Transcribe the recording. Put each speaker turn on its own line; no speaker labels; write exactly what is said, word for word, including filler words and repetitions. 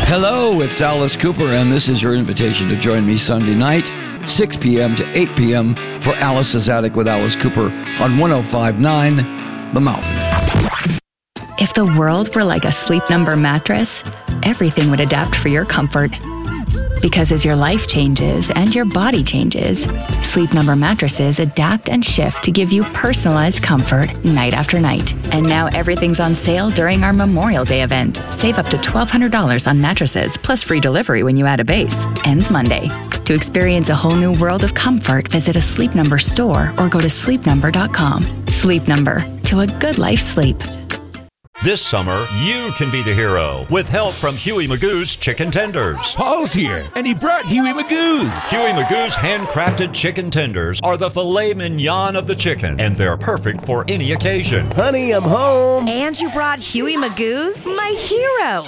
Hello, it's Alice Cooper, and this is your invitation to join me Sunday night, six p.m. to eight p.m. for Alice's Attic with Alice Cooper on one oh five point nine The Mountain.
If the world were like a Sleep Number mattress, everything would adapt for your comfort. Because as your life changes and your body changes, Sleep Number mattresses adapt and shift to give you personalized comfort night after night. And now everything's on sale during our Memorial Day event. Save up to twelve hundred dollars on mattresses, plus free delivery when you add a base. Ends Monday. To experience a whole new world of comfort, visit a Sleep Number store or go to sleep number dot com. Sleep Number. To a good life sleep.
This summer, you can be the hero with help from Huey Magoo's Chicken Tenders.
Paul's here, and he brought Huey Magoo's.
Huey Magoo's handcrafted chicken tenders are the filet mignon of the chicken, and they're perfect for any occasion.
Honey, I'm home.
And you brought Huey Magoo's? My hero.